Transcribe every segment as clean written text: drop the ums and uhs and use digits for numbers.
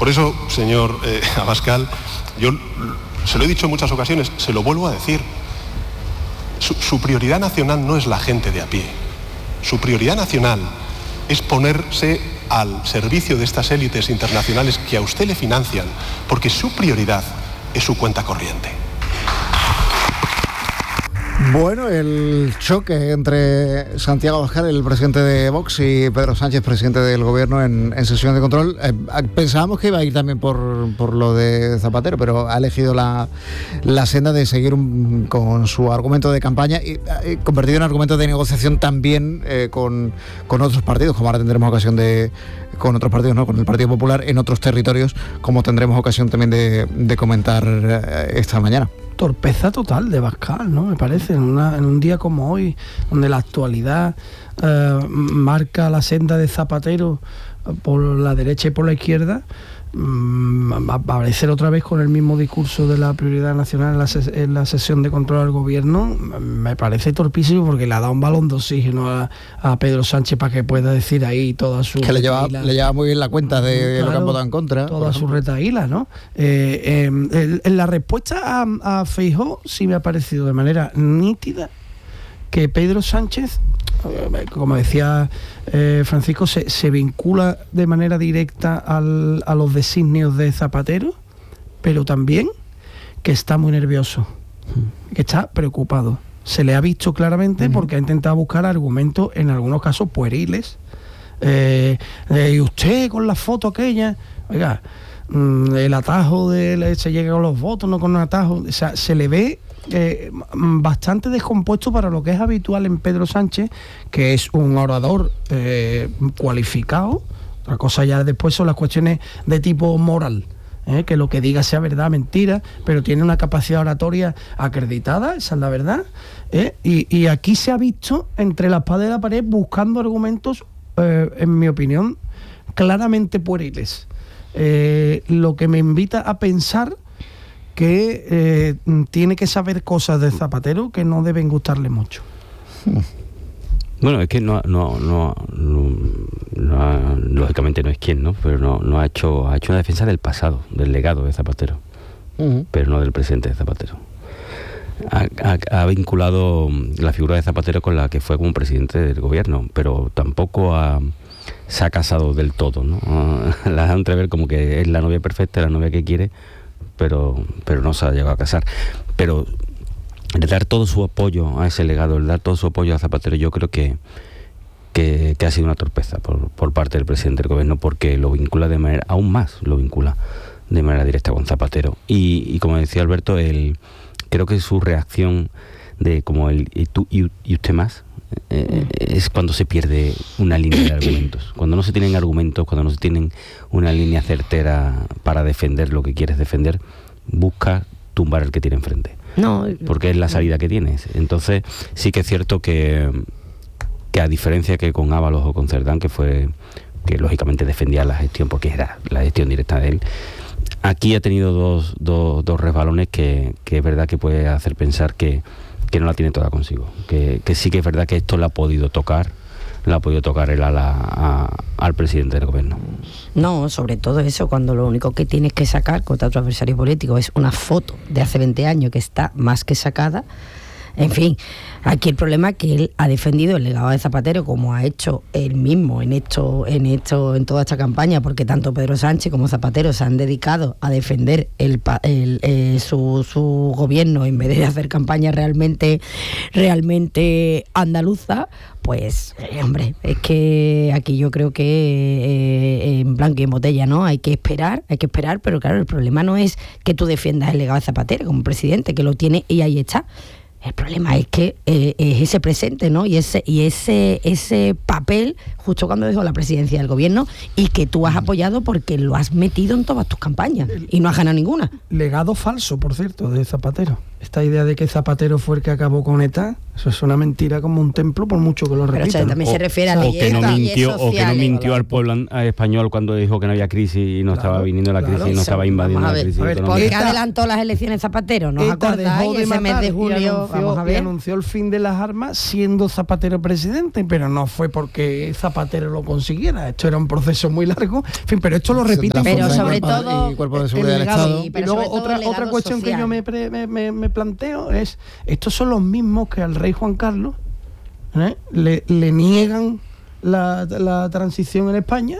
Por eso, señor Abascal, yo se lo he dicho en muchas ocasiones, se lo vuelvo a decir. Su prioridad nacional no es la gente de a pie. Su prioridad nacional es ponerse al servicio de estas élites internacionales que a usted le financian, porque su prioridad es su cuenta corriente. Bueno, el choque entre Santiago Abascal, el presidente de Vox, y Pedro Sánchez, presidente del gobierno, en sesión de control. Pensábamos que iba a ir también por lo de Zapatero, pero ha elegido la senda de seguir con su argumento de campaña y convertido en argumento de negociación también con otros partidos, como ahora tendremos ocasión con otros partidos, ¿no? Con el Partido Popular en otros territorios, como tendremos ocasión también de comentar esta mañana. Torpeza total de Abascal, ¿no? Me parece, en un día como hoy, donde la actualidad marca la senda de Zapatero por la derecha y por la izquierda, aparecer otra vez con el mismo discurso de la prioridad nacional en la sesión de control al gobierno, me parece torpísimo, porque le ha dado un balón de oxígeno a Pedro Sánchez para que pueda decir ahí toda su... Que le lleva muy bien la cuenta de lo que han votado en contra. Toda su retaíla, ¿no? En la respuesta a Feijóo sí me ha parecido de manera nítida que Pedro Sánchez, como decía Francisco, se vincula de manera directa a los designios de Zapatero, pero también que está muy nervioso, que está preocupado. Se le ha visto claramente porque ha intentado buscar argumentos, en algunos casos pueriles. Y usted con la foto aquella, oiga, el atajo se llega con los votos, no con un atajo. O sea, se le ve bastante descompuesto para lo que es habitual en Pedro Sánchez, que es un orador cualificado. Otra cosa ya después son las cuestiones de tipo moral, que lo que diga sea verdad, mentira, pero tiene una capacidad oratoria acreditada, esa es la verdad, y aquí se ha visto entre la espada y la pared buscando argumentos, en mi opinión, claramente pueriles, lo que me invita a pensar que tiene que saber cosas de Zapatero que no deben gustarle mucho. Bueno, es que no lógicamente no es quien, ¿no? Pero no ha hecho una defensa del pasado, del legado de Zapatero, pero no del presente de Zapatero. Ha vinculado la figura de Zapatero con la que fue como presidente del gobierno, pero tampoco se ha casado del todo, ¿no? La da entrever como que es la novia perfecta, la novia que quiere, pero no se ha llegado a casar. Pero el dar todo su apoyo a ese legado, el dar todo su apoyo a Zapatero, yo creo que ha sido una torpeza por parte del presidente del gobierno, porque lo vincula de manera, aún más lo vincula de manera directa con Zapatero. Y como decía Alberto, creo que su reacción de como y tú y usted más, es cuando se pierde una línea de argumentos. Cuando no se tienen argumentos, cuando no se tienen una línea certera para defender lo que quieres defender, busca tumbar al que tiene enfrente. No, porque es la salida que tienes. Entonces sí que es cierto que a diferencia que con Ábalos o con Cerdán, que lógicamente defendía la gestión porque era la gestión directa de él, aquí ha tenido dos resbalones que es verdad que puede hacer pensar que no la tiene toda consigo, que sí que es verdad que esto la ha podido tocar el ala al presidente del gobierno. No, sobre todo eso, cuando lo único que tienes que sacar contra tu adversario político es una foto de hace 20 años que está más que sacada. En fin, aquí el problema es que él ha defendido el legado de Zapatero, como ha hecho él mismo en toda esta campaña, porque tanto Pedro Sánchez como Zapatero se han dedicado a defender su gobierno en vez de hacer campaña realmente andaluza. Pues, hombre, es que aquí yo creo que en blanco y en botella, ¿no? Hay que esperar, pero claro, el problema no es que tú defiendas el legado de Zapatero como presidente, que lo tiene y ahí está. El problema es que es ese presente, ¿no? Y ese papel justo cuando dejó la presidencia del gobierno y que tú has apoyado porque lo has metido en todas tus campañas y no has ganado ninguna. Legado falso, por cierto, de Zapatero. Esta idea de que Zapatero fue el que acabó con ETA Eso es una mentira como un templo, por mucho que lo Pero repitan. también se refiere a o que no mintió al pueblo español cuando dijo que no había crisis y no estaba viniendo la crisis y no estaba invadiendo la crisis económica. ¿Por qué adelantó las elecciones Zapatero? ¿Nos acordáis? Ese mes de julio, y anunció el fin de las armas siendo Zapatero presidente, pero no fue porque Zapatero lo consiguiera. Esto era un proceso muy largo. En fin, pero esto lo repite. Pero sobre todo y Cuerpo de Seguridad del Estado. Y luego otra cuestión social que yo me planteo es, estos son los mismos que al rey Juan Carlos le niegan la transición en España,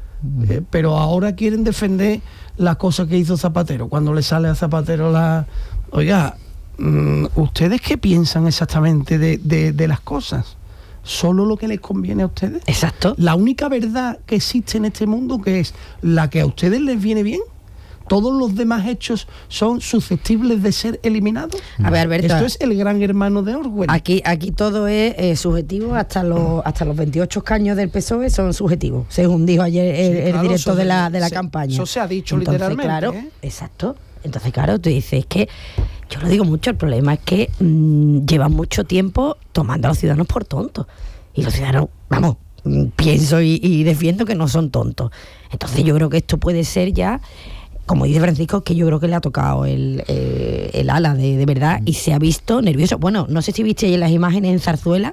pero ahora quieren defender las cosas que hizo Zapatero. Cuando le sale a Zapatero oiga, ¿ustedes qué piensan exactamente de las cosas? ¿Solo lo que les conviene a ustedes? Exacto. La única verdad que existe en este mundo, que es la que a ustedes les viene bien. ¿Todos los demás hechos son susceptibles de ser eliminados? A ver, Alberto, esto es el Gran Hermano de Orwell. Aquí todo es subjetivo, hasta los 28 escaños del PSOE son subjetivos, según dijo ayer el director de la campaña. Eso se ha dicho. Entonces, literalmente. Claro, exacto. Entonces, claro, tú dices, es que yo lo digo mucho, el problema es que llevan mucho tiempo tomando a los ciudadanos por tontos. Y los ciudadanos, vamos, pienso y defiendo que no son tontos. Entonces yo creo que esto puede ser ya, como dice Francisco, que yo creo que le ha tocado el ala de verdad y se ha visto nervioso. Bueno, no sé si viste ayer las imágenes en Zarzuela,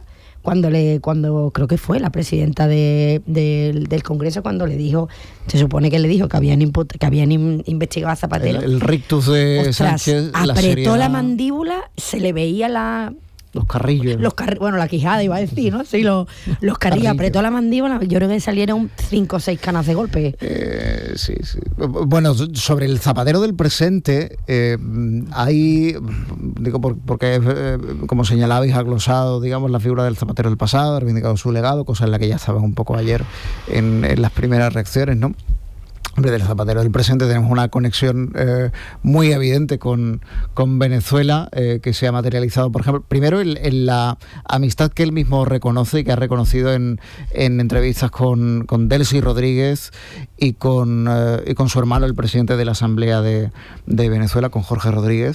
cuando creo que fue la presidenta del Congreso, cuando le dijo, se supone que le dijo que habían investigado a Zapatero. El rictus de Sánchez. Apretó la mandíbula, se le veía los carrillos. Bueno, la quijada iba a decir, ¿no? Sí, los carrillos. Apretó la mandíbula, yo creo que salieron 5 o 6 canas de golpe. Sí. Bueno, sobre el Zapatero del presente, hay, digo, porque como señalabais, ha glosado, digamos, la figura del Zapatero del pasado, ha reivindicado su legado, cosa en la que ya estaban un poco ayer en las primeras reacciones, ¿no? Hombre, del Zapatero del presente tenemos una conexión muy evidente con Venezuela, que se ha materializado, por ejemplo, primero en la amistad que él mismo reconoce y que ha reconocido en entrevistas con Delcy Rodríguez y con su hermano, el presidente de la Asamblea de Venezuela, con Jorge Rodríguez,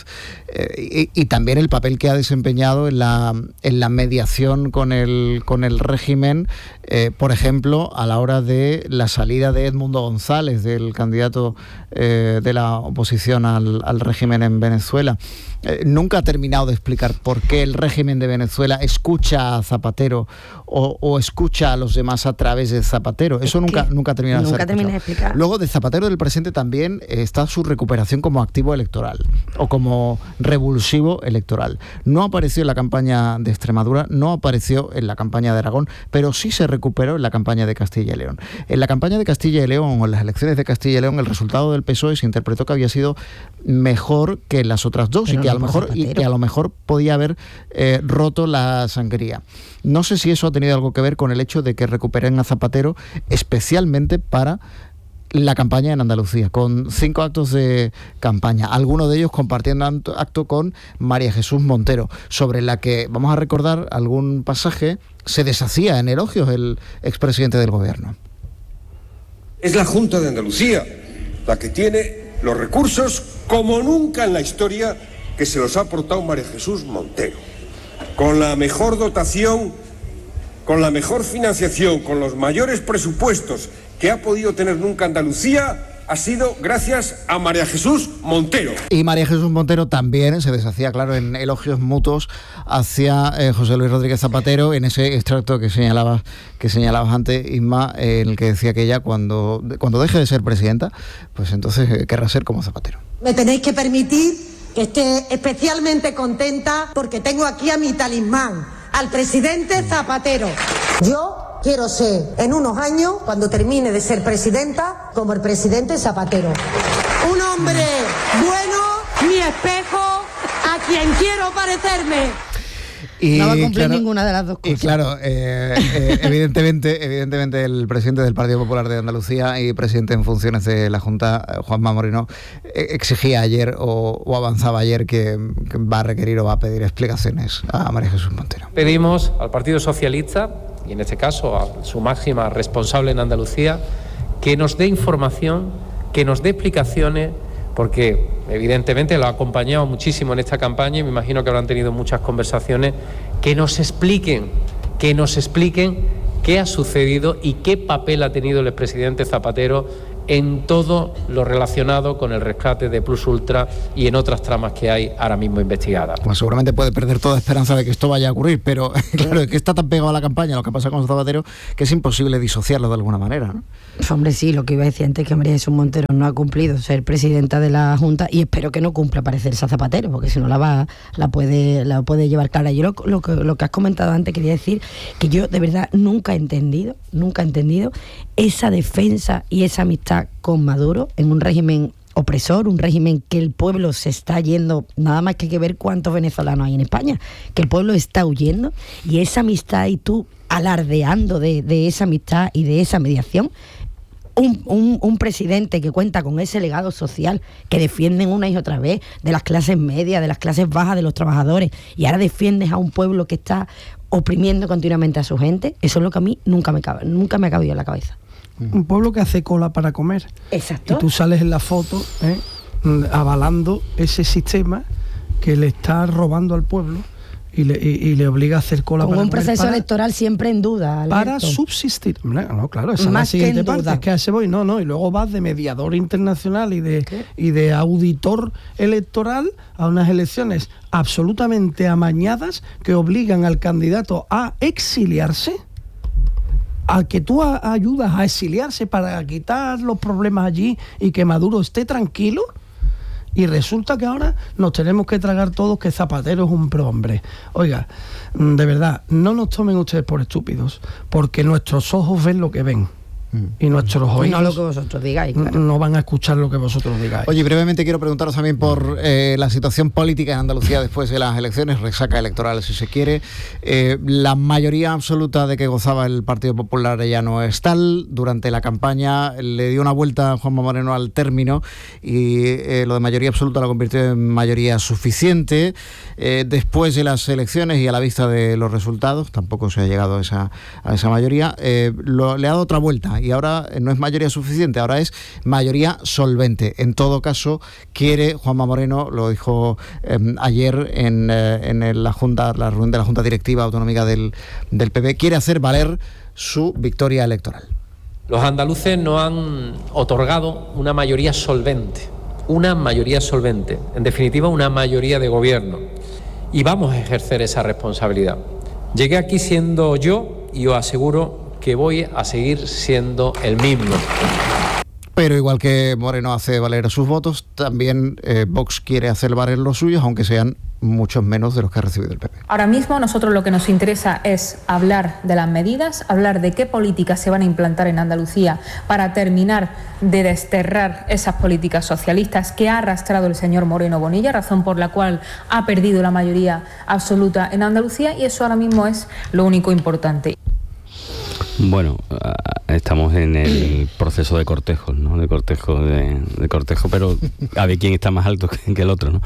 y también el papel que ha desempeñado en la mediación con el régimen, por ejemplo, a la hora de la salida de Edmundo González, del candidato de la oposición al régimen en Venezuela. Nunca ha terminado de explicar por qué el régimen de Venezuela escucha a Zapatero o escucha a los demás a través de Zapatero. Eso nunca ha terminado de explicar. Luego, de Zapatero del presente también está su recuperación como activo electoral o como revulsivo electoral. No apareció en la campaña de Extremadura, no apareció en la campaña de Aragón, pero sí se recuperó en la campaña de Castilla y León. En la campaña de Castilla y León, o en las elecciones de Castilla y León, el resultado del PSOE se interpretó que había sido mejor que las otras dos, pero y que a lo mejor podía haber roto la sangría. No sé si eso ha tenido algo que ver con el hecho de que recuperen a Zapatero especialmente para la campaña en Andalucía, con 5 actos de campaña, algunos de ellos compartiendo acto con María Jesús Montero, sobre la que, vamos a recordar algún pasaje, se deshacía en elogios el expresidente del gobierno. Es la Junta de Andalucía la que tiene los recursos como nunca en la historia que se los ha aportado María Jesús Montero, con la mejor dotación, con la mejor financiación, con los mayores presupuestos que ha podido tener nunca Andalucía, ha sido gracias a María Jesús Montero. Y María Jesús Montero también se deshacía, claro, en elogios mutuos hacia José Luis Rodríguez Zapatero, en ese extracto que señalabas antes, Isma, en el que decía que ella cuando deje de ser presidenta, pues entonces querrá ser como Zapatero. Me tenéis que permitir que esté especialmente contenta porque tengo aquí a mi talismán, al presidente Zapatero. Yo quiero ser, en unos años, cuando termine de ser presidenta, como el presidente Zapatero. Un hombre bueno, mi espejo, a quien quiero parecerme. Y no va a cumplir ninguna de las dos cosas. Y claro, evidentemente el presidente del Partido Popular de Andalucía y presidente en funciones de la Junta, Juanma Moreno, exigía ayer o avanzaba ayer que va a requerir o va a pedir explicaciones a María Jesús Montero. Pedimos al Partido Socialista, y en este caso a su máxima responsable en Andalucía, que nos dé información, que nos dé explicaciones, porque evidentemente lo ha acompañado muchísimo en esta campaña y me imagino que habrán tenido muchas conversaciones que nos expliquen qué ha sucedido y qué papel ha tenido el expresidente Zapatero en todo lo relacionado con el rescate de Plus Ultra y en otras tramas que hay ahora mismo investigadas. Pues seguramente puede perder toda esperanza de que esto vaya a ocurrir, pero claro, es que está tan pegado a la campaña lo que pasa con Zapatero que es imposible disociarlo de alguna manera, ¿no? Hombre, sí, lo que iba a decir antes, que María Jesús Montero no ha cumplido ser presidenta de la Junta, y espero que no cumpla parecerse a Zapatero, porque si no la puede llevar clara. Yo lo que has comentado antes, quería decir que yo de verdad nunca he entendido esa defensa y esa amistad con Maduro en un régimen opresor, un régimen que el pueblo se está yendo, nada más que hay que ver cuántos venezolanos hay en España, que el pueblo está huyendo, y esa amistad, y tú alardeando de esa amistad y de esa mediación. Un presidente que cuenta con ese legado social, que defienden una y otra vez de las clases medias, de las clases bajas, de los trabajadores, y ahora defiendes a un pueblo que está oprimiendo continuamente a su gente. Eso es lo que a mí nunca me ha cabido en la cabeza. Un pueblo que hace cola para comer. Exacto. Y tú sales en la foto avalando ese sistema que le está robando al pueblo y le obliga a hacer cola con para un comer, proceso electoral siempre en duda, Alberto. para subsistir. No, claro, esa es la Más que siguiente en parte, duda. es que a ese voy. No, y luego vas de mediador internacional y de auditor electoral a unas elecciones absolutamente amañadas que obligan al candidato a exiliarse, al que tú ayudas a exiliarse para quitar los problemas allí y que Maduro esté tranquilo. Y resulta que ahora nos tenemos que tragar todos que Zapatero es un prohombre. Oiga, de verdad, no nos tomen ustedes por estúpidos, porque nuestros ojos ven lo que ven. Y nuestros oídos no lo que vosotros digáis, claro. No van a escuchar lo que vosotros digáis. Oye, brevemente quiero preguntaros también por la situación política en Andalucía después de las elecciones, resaca electoral si se quiere. La mayoría absoluta de que gozaba el Partido Popular ya no es tal. Durante la campaña le dio una vuelta a Juanma Moreno al término y lo de mayoría absoluta lo convirtió en mayoría suficiente. Después de las elecciones y a la vista de los resultados, tampoco se ha llegado a esa mayoría, le ha dado otra vuelta. Y ahora no es mayoría suficiente, ahora es mayoría solvente. En todo caso, quiere Juanma Moreno, lo dijo ayer en la reunión de la Junta Directiva Autonómica del PP, quiere hacer valer su victoria electoral. Los andaluces nos han otorgado una mayoría solvente, en definitiva una mayoría de gobierno, y vamos a ejercer esa responsabilidad. Llegué aquí siendo yo, y os aseguro que voy a seguir siendo el mismo. Pero igual que Moreno hace valer sus votos, también Vox quiere hacer valer los suyos, aunque sean muchos menos de los que ha recibido el PP. Ahora mismo nosotros lo que nos interesa es hablar de las medidas, hablar de qué políticas se van a implantar en Andalucía para terminar de desterrar esas políticas socialistas que ha arrastrado el señor Moreno Bonilla, razón por la cual ha perdido la mayoría absoluta en Andalucía, y eso ahora mismo es lo único importante. Bueno, estamos en el proceso de cortejo, ¿no? De cortejo, pero a ver quién está más alto que el otro, ¿no?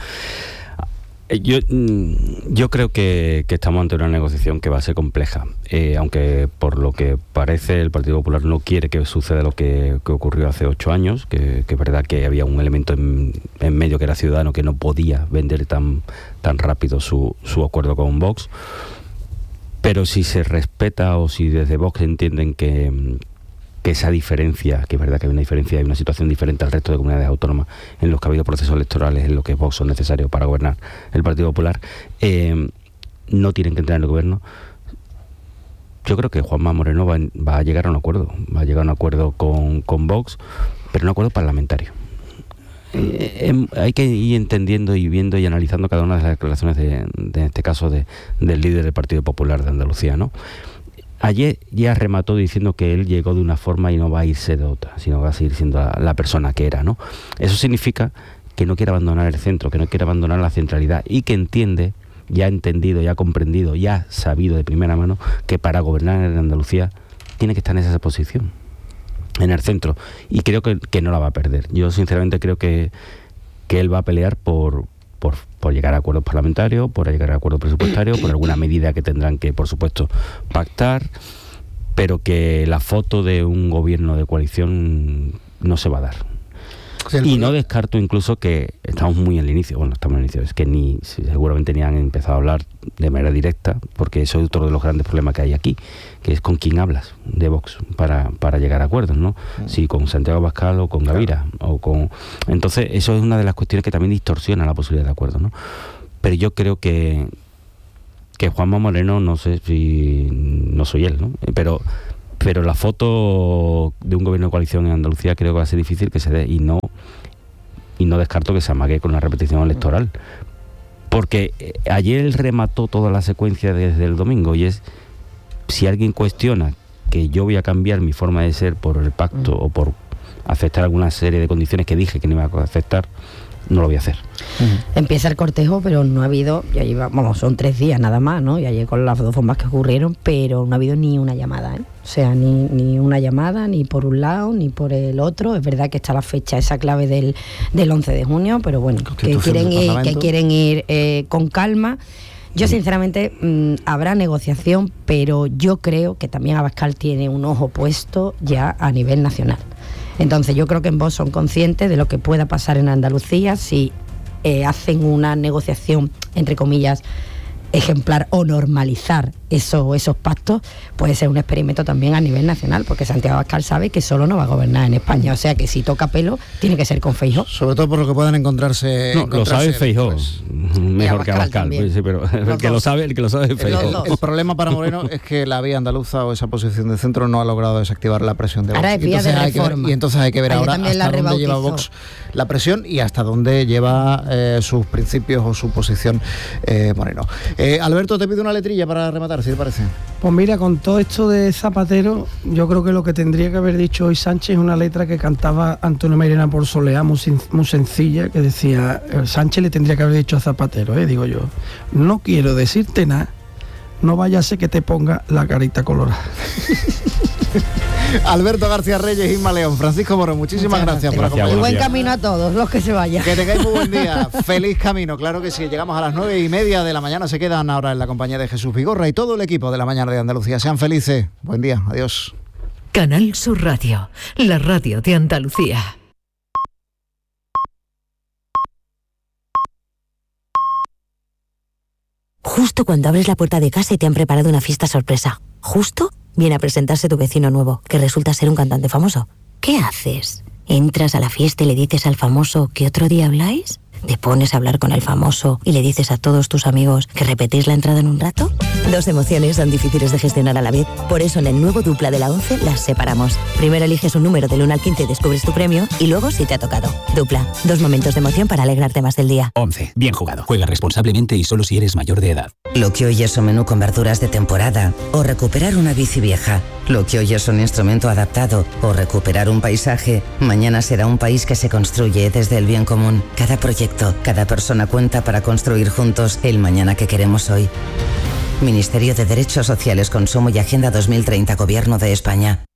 Yo creo que estamos ante una negociación que va a ser compleja, aunque por lo que parece el Partido Popular no quiere que suceda lo que ocurrió hace 8 años, que es verdad que había un elemento en medio que era Ciudadanos que no podía vender tan rápido su acuerdo con Vox. Pero si se respeta o si desde Vox entienden que esa diferencia, que es verdad que hay una diferencia, hay una situación diferente al resto de comunidades autónomas en los que ha habido procesos electorales en los que Vox son necesarios para gobernar el Partido Popular, no tienen que entrar en el gobierno. Yo creo que Juanma Moreno va a llegar a un acuerdo, con Vox, pero un acuerdo parlamentario. Hay que ir entendiendo y viendo y analizando cada una de las declaraciones de este caso del líder del Partido Popular de Andalucía, ¿no? Ayer ya remató diciendo que él llegó de una forma y no va a irse de otra, sino va a seguir siendo la persona que era, ¿no? Eso significa que no quiere abandonar el centro, que no quiere abandonar la centralidad y que entiende, ya ha entendido, ya ha comprendido, ya ha sabido de primera mano que para gobernar en Andalucía tiene que estar en esa posición, en el centro, y creo que no la va a perder. Yo sinceramente creo que él va a pelear por llegar a acuerdos parlamentarios, por llegar a acuerdos presupuestarios, por alguna medida que tendrán que, por supuesto, pactar, pero que la foto de un gobierno de coalición no se va a dar. Y no descarto incluso que estamos muy en el inicio, es que seguramente ni han empezado a hablar de manera directa, porque eso es otro de los grandes problemas que hay aquí, que es con quién hablas de Vox para llegar a acuerdos, ¿no? Si con Santiago Abascal o con Gavira, entonces eso es una de las cuestiones que también distorsiona la posibilidad de acuerdo, ¿no? Pero yo creo que Juanma Moreno, no sé si no soy él, ¿no? Pero la foto de un gobierno de coalición en Andalucía creo que va a ser difícil que se dé, y no descarto que se amague con una repetición electoral, porque ayer él remató toda la secuencia desde el domingo, y es: si alguien cuestiona que yo voy a cambiar mi forma de ser por el pacto o por aceptar alguna serie de condiciones que dije que no iba a aceptar, no lo voy a hacer. Empieza el cortejo, pero no ha habido, ya lleva, son 3 días nada más, ¿no? Y ayer con las 2 bombas que ocurrieron, pero no ha habido ni una llamada, ¿eh? O sea, ni una llamada, ni por un lado, ni por el otro. Es verdad que está la fecha, esa clave del 11 de junio, pero bueno, que quieren ir con calma. Yo sinceramente habrá negociación, pero yo creo que también Abascal tiene un ojo puesto ya a nivel nacional. Entonces yo creo que en Vox son conscientes de lo que pueda pasar en Andalucía si hacen una negociación, entre comillas, ejemplar o normalizar esos pactos. Puede ser un experimento también a nivel nacional, porque Santiago Abascal sabe que solo no va a gobernar en España, o sea que si toca pelo tiene que ser con Feijóo. Sobre todo por lo que puedan encontrarse. No, lo sabe Feijóo, mejor que Abascal, sí, pero el que lo sabe es Feijóo. El problema para Moreno es que la vía andaluza o esa posición de centro no ha logrado desactivar la presión de Vox. Ahora es vía de reforma. Y entonces hay que ver ahora hasta dónde lleva Vox la presión y hasta dónde lleva sus principios o su posición Moreno. Alberto, te pido una letrilla para rematar, si te parece. Pues mira, con todo esto de Zapatero, yo creo que lo que tendría que haber dicho hoy Sánchez es una letra que cantaba Antonio Mairena por Soleá, muy sencilla, que decía: Sánchez le tendría que haber dicho a Zapatero, digo yo, no quiero decirte nada, no vaya a ser que te ponga la carita colorada. Alberto García Reyes, Isma León, Francisco Moro, muchísimas gracias por acompañarnos. Y buen camino a todos los que se vayan. Que tengáis muy buen día, feliz camino, claro que sí. Llegamos a las 9:30 de la mañana, se quedan ahora en la compañía de Jesús Vigorra y todo el equipo de La Mañana de Andalucía. Sean felices, buen día, adiós. Canal Sur Radio, la radio de Andalucía. Justo cuando abres la puerta de casa y te han preparado una fiesta sorpresa. Justo viene a presentarse tu vecino nuevo, que resulta ser un cantante famoso. ¿Qué haces? ¿Entras a la fiesta y le dices al famoso que otro día habláis? ¿Te pones a hablar con el famoso y le dices a todos tus amigos que repetís la entrada en un rato? 2 emociones son difíciles de gestionar a la vez. Por eso en el nuevo Dupla de la 11 las separamos. Primero eliges un número del 1 al 15 y descubres tu premio, y luego si te ha tocado. Dupla, 2 momentos de emoción para alegrarte más del día. 11. Bien jugado. Juega responsablemente y solo si eres mayor de edad. Lo que hoy es un menú con verduras de temporada, o recuperar una bici vieja. Lo que hoy es un instrumento adaptado, o recuperar un paisaje, mañana será un país que se construye desde el bien común. Cada proyecto, cada persona cuenta para construir juntos el mañana que queremos hoy. Ministerio de Derechos Sociales, Consumo y Agenda 2030, Gobierno de España.